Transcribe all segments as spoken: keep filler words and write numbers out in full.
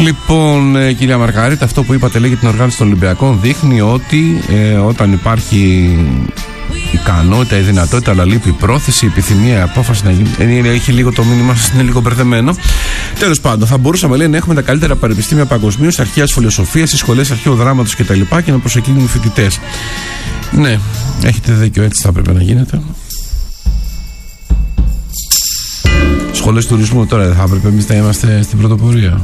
Λοιπόν, ε, κυρία Μαργαρίτα, αυτό που είπατε λέει για την οργάνωση των Ολυμπιακών δείχνει ότι ε, όταν υπάρχει ικανότητα, η δυνατότητα, αλλά λείπει η πρόθεση, η επιθυμία, η απόφαση να γίνει. Ε, έχει λίγο το μήνυμα σας, είναι λίγο μπερδεμένο. Τέλος πάντων, θα μπορούσαμε λέει, να έχουμε τα καλύτερα πανεπιστήμια παγκοσμίως, αρχαίας φιλοσοφίας, οι σχολές αρχαίου δράματος κτλ. Και να προσεκίνουν φοιτητές. Ναι, έχετε δίκιο, έτσι θα πρέπει να γίνεται. Σχολές τουρισμού τώρα δεν θα έπρεπε εμείς να είμαστε στην πρωτοπορία?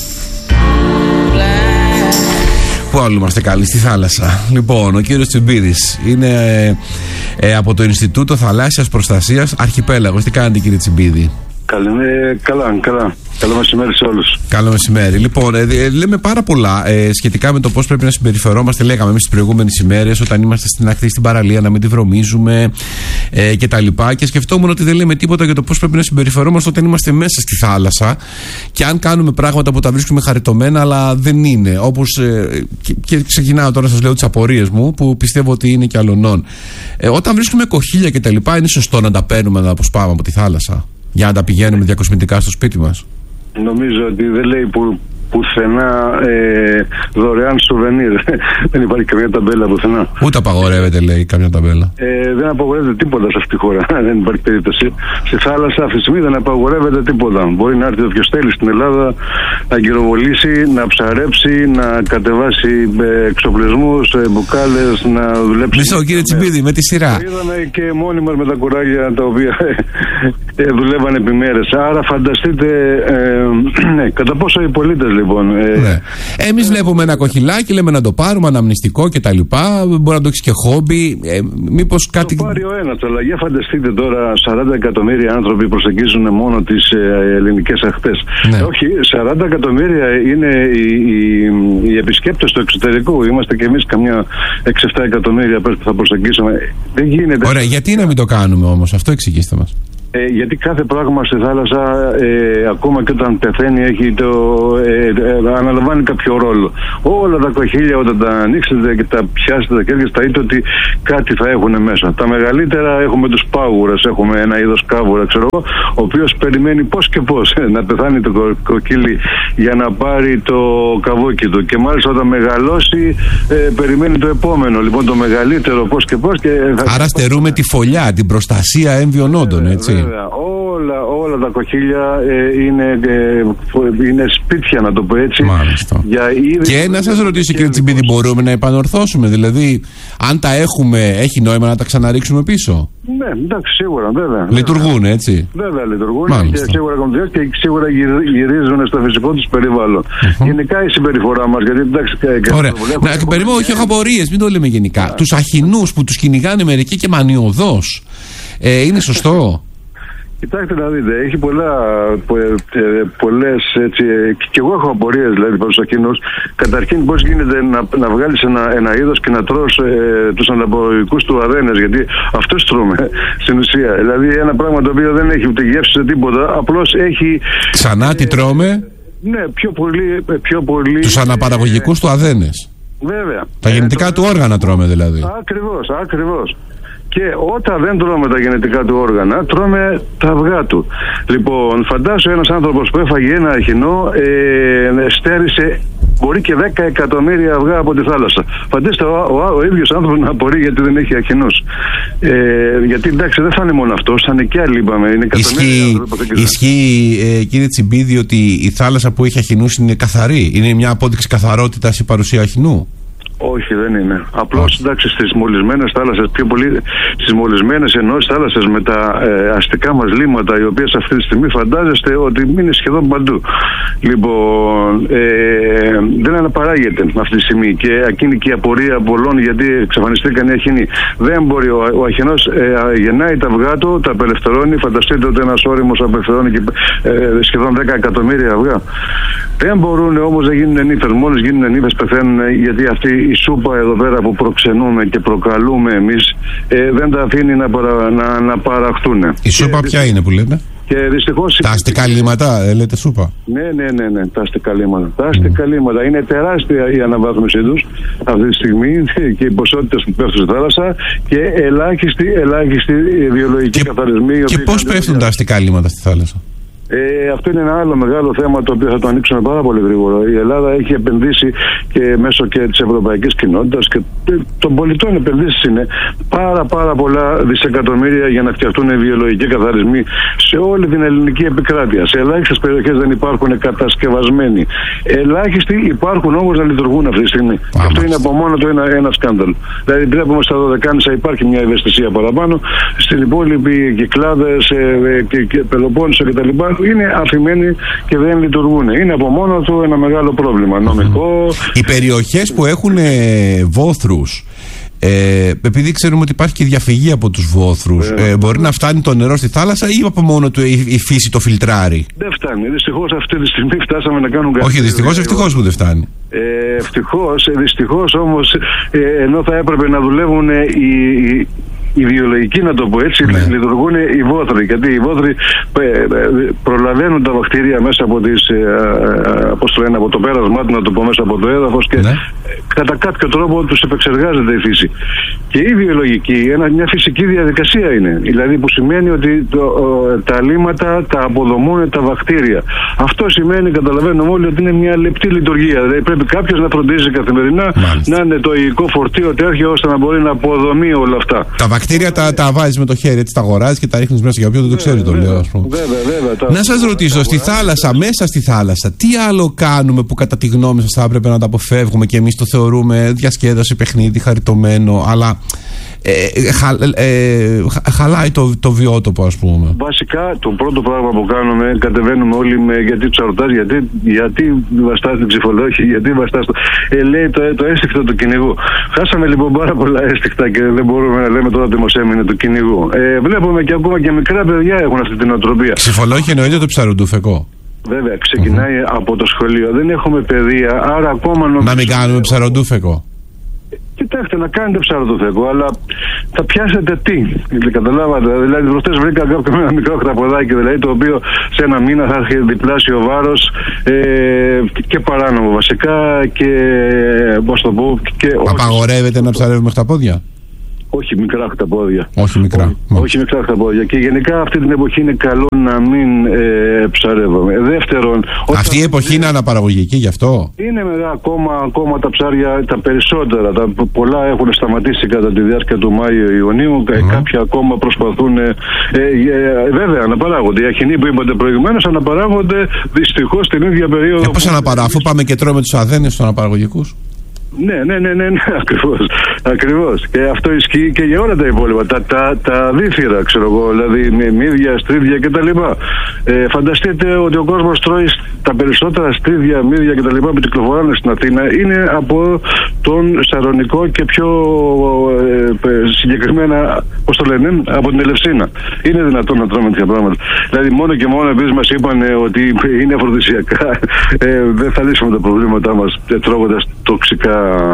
Πού άλλο είμαστε καλοί? Στη θάλασσα. Λοιπόν, ο κύριος Τσιμπίδης είναι ε, ε, από το Ινστιτούτο Θαλάσσιας Προστασίας Αρχιπέλαγος. Τι κάνετε κύριε Τσιμπίδη? Καλή, ε, καλά, καλά. Καλό μεσημέρι σε όλους. Καλό μεσημέρι. Λοιπόν, ε, ε, λέμε πάρα πολλά ε, σχετικά με το πώς πρέπει να συμπεριφερόμαστε. Λέγαμε εμείς τις προηγούμενες ημέρες, όταν είμαστε στην ακτή, στην παραλία, να μην τη βρωμίζουμε ε, κτλ. Και, και σκεφτόμουν ότι δεν λέμε τίποτα για το πώς πρέπει να συμπεριφερόμαστε όταν είμαστε μέσα στη θάλασσα και αν κάνουμε πράγματα που τα βρίσκουμε χαριτωμένα, αλλά δεν είναι. Όπως. Ε, και, και ξεκινάω τώρα, σας λέω τις απορίες μου, που πιστεύω ότι είναι και αλλονών. Ε, όταν βρίσκουμε κοχύλια κτλ., είναι σωστό να τα παίρνουμε, να τα αποσπάμε από τη θάλασσα για να τα πηγαίνουμε διακοσμητικά στο σπίτι μας? Νομίζω ότι δεν λέει που, πουθενά ε, δωρεάν σουβενίρ. Δεν υπάρχει καμία ταμπέλα πουθενά. Ούτε απαγορεύεται, λέει, καμία ταμπέλα. Ε, δεν απαγορεύεται τίποτα σε αυτή τη χώρα. Δεν υπάρχει περίπτωση. Στη θάλασσα αυτή τη στιγμή δεν απαγορεύεται τίποτα. Μπορεί να έρθει όποιος θέλει στην Ελλάδα να γυροβολήσει, να ψαρέψει, να κατεβάσει εξοπλισμούς, μπουκάλες, να δουλέψει. Μισό, κύριε Τσιμπίδη, με τη σειρά. Το είδαμε και μόνοι μας με τα κουράγια τα οποία ε, δουλεύαν επί μέρες. Άρα φανταστείτε ε, ναι, κατά πόσο οι πολίτες λοιπόν. Ε, ναι. Εμείς βλέπουμε ένα κοχυλάκι, λέμε να το πάρουμε, αναμνηστικό κτλ. Μπορεί να το έχει και χόμπι. Ε, μήπως κάτι. Το πάρει ο ένας, αλλά για φανταστείτε τώρα σαράντα εκατομμύρια άνθρωποι προσεγγίζουν μόνο τις ε, ελληνικές ακτές. Ναι. Όχι, σαράντα εκατομμύρια είναι οι, οι, οι επισκέπτες του εξωτερικού. Είμαστε κι εμείς καμιά έξι εφτά εκατομμύρια που θα προσεγγίσουμε. Δεν γίνεται. Ωραία, γιατί να μην το κάνουμε όμως, αυτό εξηγήστε μας. Ε, γιατί κάθε πράγμα στη θάλασσα, ε, ακόμα και όταν πεθαίνει, έχει το, ε, ε, αναλαμβάνει κάποιο ρόλο. Όλα τα κοχύλια, όταν τα ανοίξετε και τα πιάσετε τα χέρια, θα δείτε ότι κάτι θα έχουν μέσα. Τα μεγαλύτερα έχουμε τους πάγουρες, έχουμε ένα είδος κάβουρα, ξέρω εγώ, ο οποίος περιμένει πώς και πώς ε, να πεθάνει το κο, κοκκίλι για να πάρει το καβούκι του. Και μάλιστα όταν μεγαλώσει, ε, περιμένει το επόμενο. Λοιπόν, το μεγαλύτερο πώς και πώς. Και θα... Άρα στερούμε τη φωλιά, την προστασία έμβιων όντων, έτσι. Βέβαια, όλα, όλα τα κοχύλια ε, είναι, ε, είναι σπίτια, να το πω έτσι. Για είδη... Και να σας ρωτήσω, κύριε Τσιμπίδη, μπορούμε να επανορθώσουμε? Δηλαδή, αν τα έχουμε, έχει νόημα να τα ξαναρίξουμε πίσω? Ναι, εντάξει, σίγουρα, βέβαια. Λειτουργούν, έτσι. Βέβαια, λειτουργούν. Και σίγουρα, και σίγουρα γυρίζουν στο φυσικό τους περιβάλλον. Uh-huh. Γενικά η συμπεριφορά μας, γιατί εντάξει. Ωραία. Να περιμένω, όχι, έχω απορίες, μην το λέμε γενικά. Τους αχινούς που τους κυνηγάνε μερικοί και μανιωδώς, ε, είναι σωστό? Κοιτάξτε να δείτε, έχει πολλά, πολλές έτσι, και εγώ έχω απορίες δηλαδή προς τους αχινούς. Καταρχήν πώς γίνεται να, να βγάλεις ένα, ένα είδος και να τρως ε, τους ανταποδοτικούς του αδένες, γιατί αυτούς τρώμε στην ουσία. Δηλαδή ένα πράγμα το οποίο δεν έχει ούτε γεύση σε τίποτα, απλώς έχει... Ξανά τι τρώμε? Ναι, πιο πολύ... Πιο πολύ τους αναπαραγωγικούς ε, του αδένες. Βέβαια. Τα γεννητικά ε, του όργανα τρώμε δηλαδή. Ακριβώς, ακριβώς. Και όταν δεν τρώμε τα γενετικά του όργανα, τρώμε τα αυγά του. Λοιπόν, φαντάσου ένας άνθρωπος που έφαγε ένα αχινό, ε, στέρισε μπορεί και δέκα εκατομμύρια αυγά από τη θάλασσα. Φαντάστε ο, ο, ο ίδιος άνθρωπος να απορεί γιατί δεν έχει αχινούς. Ε, γιατί εντάξει, δεν θα είναι μόνο αυτό, θα είναι και άλλοι, είπαμε. Είναι ισχύει, ισχύει ε, κύριε Τσιμπίδη, ότι η θάλασσα που έχει αχινούς είναι καθαρή? Είναι μια απόδειξη καθαρότητας η παρουσία αχινού? Όχι, δεν είναι. Απλώς εντάξει, στις μολυσμένες θάλασσες, πιο πολύ στις μολυσμένες ενός θάλασσες με τα ε, αστικά μας λίμματα, οι οποίες αυτή τη στιγμή φαντάζεστε ότι είναι σχεδόν παντού. Λοιπόν, ε, δεν αναπαράγεται αυτή τη στιγμή και εκείνη και η απορία πολλών γιατί εξαφανιστήκαν οι αχινοί. Δεν μπορεί. Ο, ο αχινός ε, γεννάει τα αυγά του, τα απελευθερώνει. Φανταστείτε ότι ένας όριμος απελευθερώνει και, ε, σχεδόν δέκα εκατομμύρια αυγά. Δεν μπορούν όμως να γίνουν νύφες. Μόλις γίνουν νύφες πεθαίνουν, γιατί αυτή η σούπα εδώ πέρα που προξενούμε και προκαλούμε εμείς ε, δεν τα αφήνει να, παρα, να, να παραχθούν. Η σούπα και, ποια είναι που λέτε? Και δυστυχώς, τα αστικά λίμματα, ε, λέτε σούπα? Ναι, ναι, ναι, ναι, τα αστικά λίμματα. Τα αστικά mm. λίμματα. Είναι τεράστια η αναβάθμιση τους αυτή τη στιγμή και οι ποσότητες που πέφτουν στη θάλασσα και ελάχιστη, ελάχιστη βιολογική καθαρισμή. Και πώς πέφτουν τα αστικά λίμματα στη θάλασσα? Ε, αυτό είναι ένα άλλο μεγάλο θέμα το οποίο θα το ανοίξουμε πάρα πολύ γρήγορα. Η Ελλάδα έχει επενδύσει και μέσω και της ευρωπαϊκής κοινότητας και των πολιτών επενδύσεις είναι πάρα πάρα πολλά δισεκατομμύρια για να φτιαχτούν βιολογικοί καθαρισμοί σε όλη την ελληνική επικράτεια. Σε ελάχιστες περιοχές δεν υπάρχουν κατασκευασμένοι. Ελάχιστοι υπάρχουν όμως να λειτουργούν αυτή τη στιγμή. Πάμε. Αυτό είναι από μόνο το ένα, ένα σκάνδαλο. Δηλαδή βλέπουμε στα Δωδεκάνησα υπάρχει μια ευαισθησία παραπάνω. Στην υπόλοιπη Κυκλάδες ε, και, και Πελοπόννησο κτλ. Είναι αφημένοι και δεν λειτουργούν. Είναι από μόνο του ένα μεγάλο πρόβλημα νομικό. Οι περιοχές που έχουν ε, βόθρους, ε, επειδή ξέρουμε ότι υπάρχει και διαφυγή από τους βόθρους, ε, ε, μπορεί να φτάνει το νερό στη θάλασσα ή από μόνο του η, η φύση το φιλτράρει? Δεν φτάνει. Δυστυχώς αυτή τη στιγμή φτάσαμε να κάνουν κάτι. Όχι, δυστυχώς, ευτυχώς που δεν φτάνει. Ε, ευτυχώς, δυστυχώς όμως, ε, ενώ θα έπρεπε να δουλεύουν οι, οι οι βιολογικοί, να το πω έτσι, ναι. λειτουργούν οι βόθροι. Γιατί οι βόθροι προλαβαίνουν τα βακτήρια μέσα από τις, πώς το λένε, από το πέρασμά του, να το πω, μέσα από το έδαφος και ναι. κατά κάποιο τρόπο τους επεξεργάζεται η φύση. Και η βιολογική, ένα, μια φυσική διαδικασία είναι. Δηλαδή που σημαίνει ότι το, τα αλήματα τα αποδομούν τα βακτήρια. Αυτό σημαίνει, καταλαβαίνουμε όλοι, ότι είναι μια λεπτή λειτουργία. Δηλαδή πρέπει κάποιος να φροντίζει καθημερινά, μάλιστα, να είναι το υλικό φορτίο τέτοιο ώστε να μπορεί να αποδομεί όλα αυτά. Τα βακτήρια τα, τα βάζεις με το χέρι, έτσι τα αγοράζεις και τα ρίχνεις μέσα. Για όποιον δεν το ξέρει, το λέω, ας πούμε. Βέβαια, βέβαια, τα... Να σας ρωτήσω, στη θάλασσα, μέσα στη θάλασσα, τι άλλο κάνουμε που κατά τη γνώμη σας θα έπρεπε να τα αποφεύγουμε και εμείς το θεωρούμε διασκέδαση, παιχνίδι, χαριτωμένο, αλλά ε, χα, ε, χαλάει το, το βιότοπο, ας πούμε? Βασικά, το πρώτο πράγμα που κάνουμε, κατεβαίνουμε όλοι με γιατί τους ρωτάς, γιατί, γιατί βαστάς την ψηφολόγηση, γιατί βαστάς το. Ε, λέει το, το αίσθηκτο του κυνηγού. Χάσαμε λοιπόν πάρα πολλά αίσθηκτα και δεν μπορούμε να λέμε τώρα δημοσέμινε του κυνηγού. Ε, βλέπουμε και ακόμα και μικρά παιδιά έχουν αυτή την οτροπία. Ψηφολόγηση εννοείται το ψαροντούφεκο? Βέβαια, ξεκινάει mm-hmm. από το σχολείο. Δεν έχουμε παιδεία, άρα ακόμα νομίζω. Να μην κάνουμε ψαροντούφεκο? Κοιτάξτε, να κάνετε ψαροντούφεκο, αλλά θα πιάσετε τι? Καταλάβατε. Δηλαδή, προχτές βρήκα κάποιο ένα μικρό χταποδάκι, δηλαδή, το οποίο σε ένα μήνα θα έχει διπλάσιο βάρος ε, και παράνομο βασικά και πώς το πω. Και απαγορεύεται να ψαρεύουμε χταπόδια? Όχι μικρά χταπόδια. Όχι μικρά. Όχι, όχι μικρά χταπόδια. Και γενικά αυτή την εποχή είναι καλό να μην ε, ψαρεύουμε. Δεύτερον. Αυτή η εποχή είναι αναπαραγωγική γι' αυτό? Είναι μεγάλα ακόμα, ακόμα τα ψάρια, τα περισσότερα. Τα πολλά έχουν σταματήσει κατά τη διάρκεια του Μάιο-Ιουνίου. Mm. Κάποια ακόμα προσπαθούν. Ε, ε, βέβαια, αναπαράγονται. Οι αχινοί που είπατε προηγουμένως αναπαράγονται δυστυχώς την ίδια περίοδο. Και πώς αναπαράγονται, αφού πάμε και τρώμε τους αδένες τους αναπαραγωγικούς? Ναι, ναι, ναι, ναι, ναι, ακριβώς. Ακριβώς. Και αυτό ισχύει και για όλα τα υπόλοιπα. Τα, τα, τα δίθυρα, ξέρω εγώ, δηλαδή με μύδια, στρίδια κτλ. Ε, φανταστείτε ότι ο κόσμος τρώει τα περισσότερα στρίδια, μύδια κτλ. Που κυκλοφοράνε στην Αθήνα είναι από τον Σαρονικό και πιο ε, συγκεκριμένα, πώς το λένε, από την Ελευσίνα. Είναι δυνατόν να τρώμε τέτοια πράγματα? Δηλαδή, μόνο και μόνο επειδή μας είπαν ότι είναι αφροδισιακά, ε, δεν θα λύσουμε τα προβλήματά μας τρώγοντας τοξικά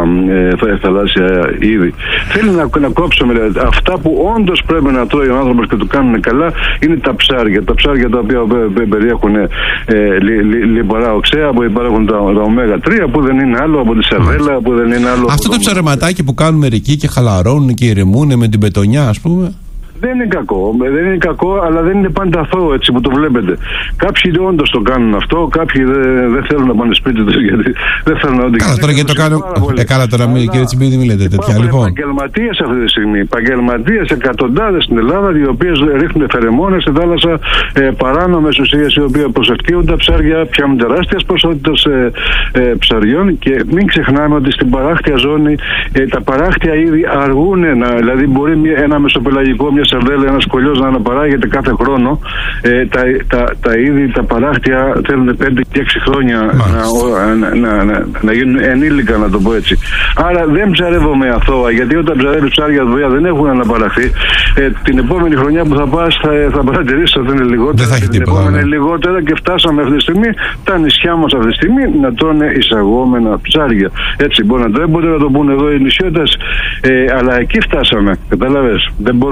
ε, θαλάσσια είδη. Θέλει να, να κόψουμε δηλαδή, αυτά που όντως πρέπει να τρώει ο άνθρωπος και του κάνουν καλά είναι τα ψάρια. Τα ψάρια τα οποία περιέχουν ε, λι, λι, λιπαρά οξέα, που υπάρχουν τα, τα ωμέγα τρία, που δεν είναι άλλο από τη σαρδέλα, που δεν είναι άλλο. Αυτό το ψαρεματάκι που κάνουν μερικοί και χαλαρώνουν και ηρεμούν με την πετονιά, ας πούμε. Δεν είναι κακό, δεν είναι κακό, αλλά δεν είναι πάντα αθώο έτσι που το βλέπετε. Κάποιοι όντως το κάνουν αυτό, κάποιοι δεν δε θέλουν να πάνε σπίτι τους γιατί δεν θέλουν να οδηγήσουν. Καλά, τώρα γιατί το κάνουν. Ε, καλά, τώρα μην, κύριε Τσιμπίδη, μην λέτε τέτοια. Λοιπόν. Επαγγελματίες αυτή τη στιγμή. Επαγγελματίες εκατοντάδες στην Ελλάδα, οι οποίες ρίχνουν φερεμόνες στη θάλασσα, ε, παράνομες ουσίες, οι οποίες προσευχείουν τα ψάρια, πιάνουν τεράστιες ποσότητες ε, ε, ψαριών και μην ξεχνάμε ότι στην παράκτια ζώνη ε, τα παράκτια ήδη αργούν να, δηλαδή μπορεί ένα μεσοπελαγικό, μια σαρδέλα, ένας κολλιός να αναπαράγεται κάθε χρόνο. Ε, τα, τα, τα είδη, τα παράκτια θέλουν πέντε και έξι χρόνια να, να, να, να γίνουν ενήλικα, να το πω έτσι. Άρα δεν ψαρεύομαι αθώα, γιατί όταν ψαρεύει ψάρια δουλειά δεν έχουν αναπαραχθεί. Ε, την επόμενη χρονιά που θα πας θα, θα παρατηρήσεις ότι είναι λιγότερα. Δεν θα την επόμενη είναι λιγότερα και φτάσαμε αυτή τη στιγμή τα νησιά μας αυτή τη στιγμή να τρώνε εισαγόμενα ψάρια. Έτσι μπορεί να τρέπονται να το πούνε εδώ οι νησιώτες, ε, αλλά εκεί φτάσαμε. Κατάλαβες. Δεν μπορούμε να λέμε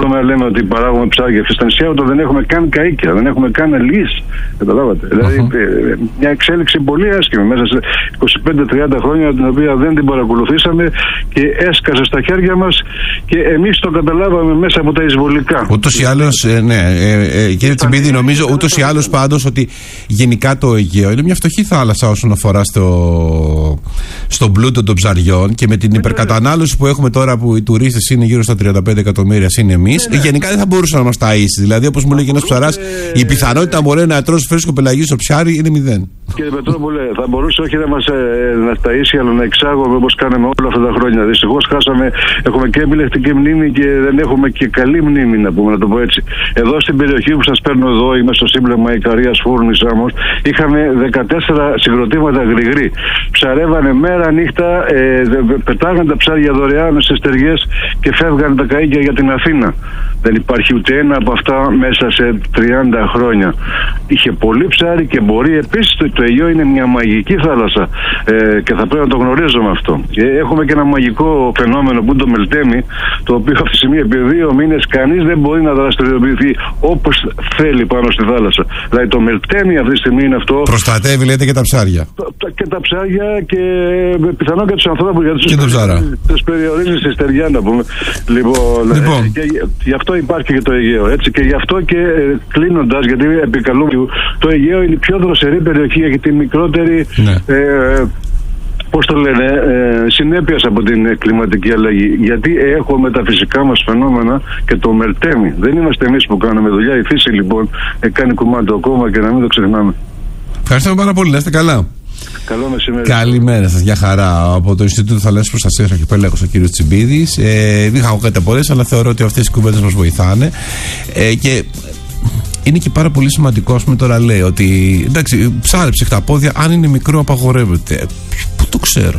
ότι παράγουμε ψάρια. Στα νησιά όταν δεν έχουμε καν καΐκια, δεν έχουμε καν αλίες. Καταλάβατε. Uh-huh. Δηλαδή μια εξέλιξη πολύ άσχημη μέσα σε είκοσι πέντε τριάντα χρόνια, την οποία δεν την παρακολουθήσαμε και έσκασε στα χέρια μας και εμείς το καταλάβαμε μέσα από τα εισβολικά. Ούτως ή άλλως, ε, ναι, ε, ε, κύριε Τσιμπίδη, νομίζω ούτως ή άλλως πάντως ότι γενικά το Αιγαίο είναι μια φτωχή θάλασσα όσον αφορά στο, στον πλούτο των ψαριών και με την υπερκατανάλωση που έχουμε τώρα που οι τουρίστες είναι γύρω στα τριάντα πέντε εκατομμύρια συν εμείς, ναι, ναι. Γενικά δεν θα μπορούσε να μας ταΐσει. Δηλαδή, όπως μου λέει ένας ψαράς, η πιθανότητα μπορεί να τρώσει φρέσκο πελαγί στο ψάρι είναι μηδέν. Κύριε Πετρόπουλε, θα μπορούσε όχι να μας ε, να ταΐσει, αλλά να εξάγουμε όπως κάναμε όλα αυτά τα χρόνια. Δυστυχώς χάσαμε, έχουμε και επιλεκτική μνήμη και δεν έχουμε και καλή μνήμη, να πούμε, να το πω έτσι. Εδώ στην περιοχή που σας παίρνω εδώ, είμαι στο σύμπλεγμα Ικαρίας Φούρνης Άμμος, είχαμε δεκατέσσερα συγκροτήματα γρηγροί. Ψαρεύανε μέρα νύχτα, ε, πετάγαν τα ψάρια δωρεάν στις στεριές και φεύγαν τα καΐκια για την Αθήνα. Δεν υπάρχει ούτε ένα από αυτά μέσα σε τριάντα χρόνια. Είχε πολύ ψάρι και μπορεί επίσης το, το Αιγαίο είναι μια μαγική θάλασσα ε, και θα πρέπει να το γνωρίζουμε αυτό. Ε, έχουμε και ένα μαγικό φαινόμενο που είναι το Μελτέμι, το οποίο αυτή τη στιγμή επί δύο μήνες κανείς δεν μπορεί να δραστηριοποιηθεί όπως θέλει πάνω στη θάλασσα. Δηλαδή το Μελτέμι αυτή τη στιγμή είναι αυτό. Προστατεύει, λέτε, και τα ψάρια. Το, το, και τα ψάρια και πιθανόν και τους ανθρώπους, γιατί τους περιορίζει στη στεριά, να πούμε. Λοιπόν, λοιπόν. Ε, και, γι' αυτό υπάρχει και το Αιγαίο. Έτσι, και γι' αυτό και ε, κλείνοντας, γιατί επικαλούμε, το Αιγαίο είναι η πιο δροσερή περιοχή, έχει τη μικρότερη. Ναι. Ε, πώς το λένε, ε, συνέπειας από την κλιματική αλλαγή. Γιατί έχουμε τα φυσικά μας φαινόμενα και το Μελτέμι. Δεν είμαστε εμείς που κάνουμε δουλειά. Η φύση λοιπόν ε, κάνει κουμάντο ακόμα και να μην το ξεχνάμε. Ευχαριστούμε πάρα πολύ. Να είστε καλά. Καλό μεσημέρι. Καλημέρα σας, για χαρά. Από το Ινστιτούτο Θαλάσσιας Προστασίας Αρχιπέλαγος ο κύριος Τσιμπίδης. Ε, δεν είχα κάτι πολλές, αλλά θεωρώ ότι αυτές οι κουβέντες μας βοηθάνε. Ε, και είναι και πάρα πολύ σημαντικό, ας πούμε, τώρα λέει ότι εντάξει, ψάρεψε τα πόδια, αν είναι μικρό απαγορεύεται. Πού το ξέρω.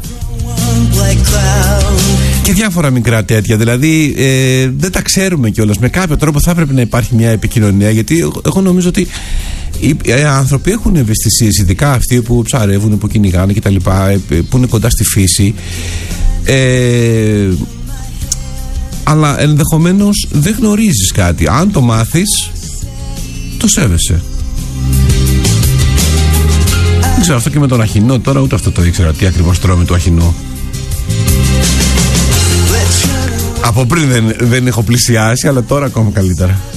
Και διάφορα μικρά τέτοια. Δηλαδή ε, δεν τα ξέρουμε κιόλας. Με κάποιο τρόπο θα έπρεπε να υπάρχει μια επικοινωνία, γιατί εγώ, εγώ νομίζω ότι οι, οι άνθρωποι έχουν ευαισθησίες, ειδικά αυτοί που ψαρεύουν, που κυνηγάνε κτλ., που είναι κοντά στη φύση. Ε, αλλά ενδεχομένως δεν γνωρίζεις κάτι. Αν το μάθεις, το σέβεσαι. Δεν ξέρω, αυτό και με τον αχινό τώρα, ούτε αυτό το ήξερα, τι ακριβώς τρώμε το αχινό. Από πριν δεν, δεν έχω πλησιάσει, αλλά τώρα ακόμα καλύτερα.